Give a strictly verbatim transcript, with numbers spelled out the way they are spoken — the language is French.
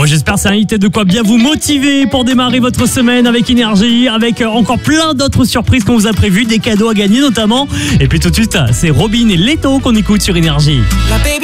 j'espère que ça a été de quoi bien vous motiver pour démarrer votre semaine avec énergie, avec encore plein d'autres surprises qu'on vous a prévues, des cadeaux à gagner notamment. Et puis tout de suite, c'est Robin et Leto qu'on écoute sur Énergie. La baby